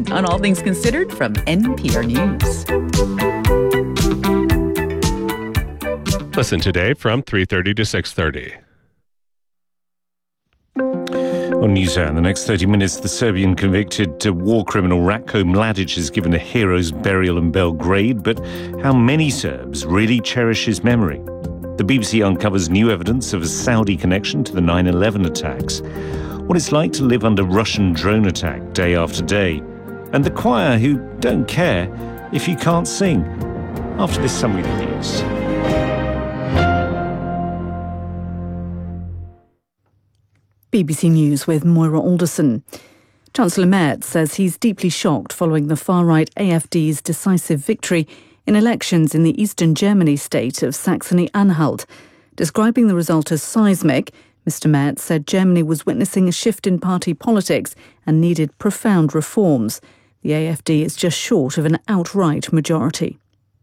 11 on All Things Considered from NPR News. Listen today from 3:30 to 6:30. On NewsHour, in the next 30 minutes, the Serbian convicted war criminal Ratko Mladic is given a hero's burial in Belgrade, but how many Serbs really cherish his memory? The BBC uncovers new evidence of a Saudi connection to the 9/11 attacks, what it's like to live under Russian drone attack day after day, and the choir who don't care if you can't sing. After this summary of the news. BBC News with Moira Alderson. Chancellor Merz says he's deeply shocked following the far-right AfD's decisive victory in elections in the eastern Germany state of Saxony-Anhalt. Describing the result as seismic, Mr. Merz said Germany was witnessing a shift in party politics and needed profound reforms. The AfD is just short of an outright majority.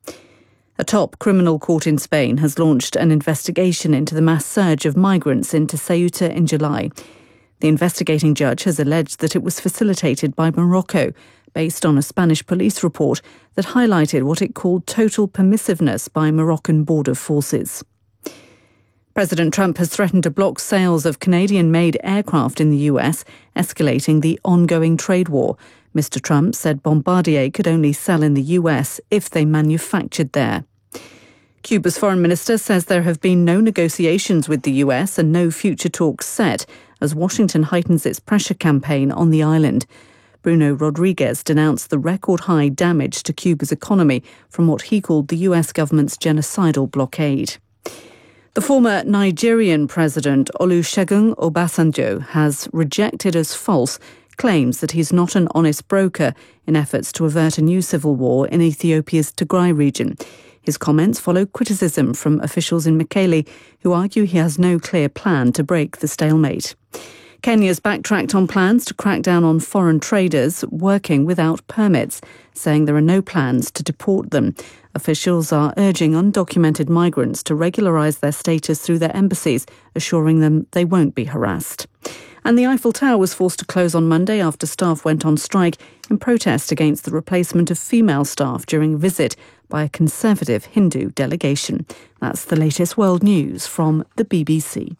A top criminal court in Spain has launched an investigation into the mass surge of migrants into Ceuta in July. The investigating judge has alleged that it was facilitated by Morocco, based on a Spanish police report that highlighted what it called total permissiveness by Moroccan border forces. President Trump has threatened to block sales of Canadian-made aircraft in the US, escalating the ongoing trade war. Mr. Trump said Bombardier could only sell in the US if they manufactured there. Cuba's foreign minister says there have been no negotiations with the US and no future talks set as Washington heightens its pressure campaign on the island. Bruno Rodriguez denounced the record-high damage to Cuba's economy from what he called the US government's genocidal blockade. The former Nigerian president Olusegun Obasanjo has rejected as false claims that he's not an honest broker in efforts to avert a new civil war in Ethiopia's Tigray region. His comments follow criticism from officials in Mekelle who argue he has no clear plan to break the stalemate. Kenya's backtracked on plans to crack down on foreign traders working without permits, saying there are no plans to deport them. Officials are urging undocumented migrants to regularise their status through their embassies, assuring them they won't be harassed. And the Eiffel Tower was forced to close on Monday after staff went on strike in protest against the replacement of female staff during a visit by a conservative Hindu delegation. That's the latest world news from the BBC.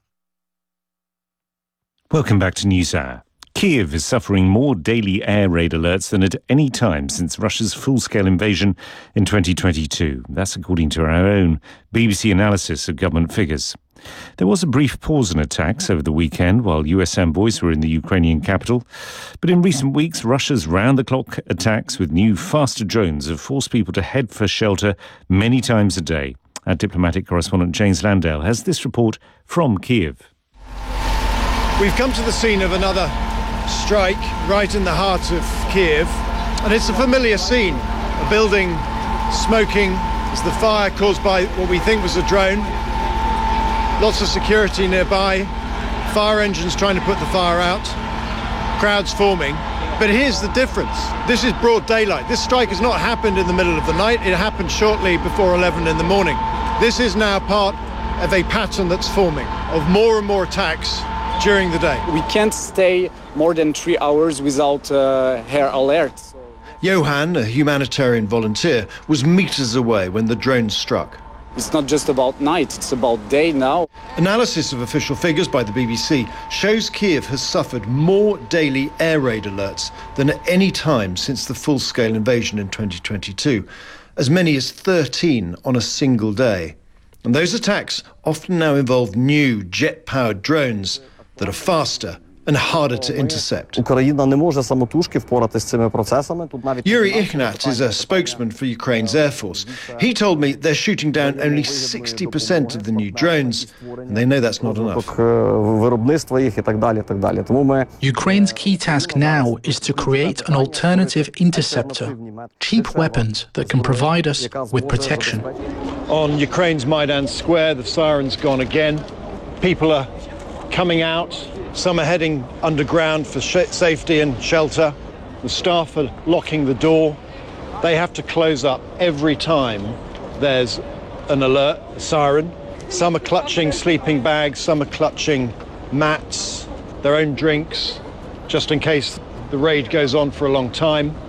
Welcome back to NewsHour. Kyiv is suffering more daily air raid alerts than at any time since Russia's full-scale invasion in 2022. That's according to our own BBC analysis of government figures. There was a brief pause in attacks over the weekend while US envoys were in the Ukrainian capital. But in recent weeks, Russia's round-the-clock attacks with new, faster drones have forced people to head for shelter many times a day. Our diplomatic correspondent James Landale has this report from Kyiv. We've come to the scene of another strike right in the heart of Kyiv, and it's a familiar scene. A building smoking as the fire caused by what we think was a drone. Lots of security nearby, fire engines trying to put the fire out, crowds forming. But here's the difference. This is broad daylight. This strike has not happened in the middle of the night. It happened shortly before 11 in the morning. This is now part of a pattern that's forming of more and more attacks during the day. We can't stay more than 3 hours without air alerts. Johan, a humanitarian volunteer, was meters away when the drone struck. It's not just about night, it's about day now. Analysis of official figures by the BBC shows Kyiv has suffered more daily air raid alerts than at any time since the full-scale invasion in 2022, as many as 13 on a single day. And those attacks often now involve new jet-powered drones that are faster and harder to intercept. Yuri Ignat is a spokesman for Ukraine's Air Force. He told me they're shooting down only 60% of the new drones, and they know that's not enough. Ukraine's key task now is to create an alternative interceptor, cheap weapons that can provide us with protection. On Ukraine's Maidan Square, the siren's gone again. People are coming out. Some are heading underground for safety and shelter. The staff are locking the door. They have to close up every time there's an alert, a siren. Some are clutching sleeping bags, some are clutching mats, their own drinks, just in case the raid goes on for a long time.